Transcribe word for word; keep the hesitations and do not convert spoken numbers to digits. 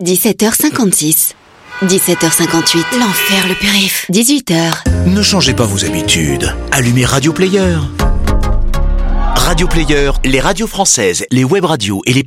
dix-sept heures cinquante-six. dix-sept heures cinquante-huit. L'enfer, le périph'. dix-huit heures. Ne changez pas vos habitudes. Allumez Radio Player. Radio Player, les radios françaises, les web radios et les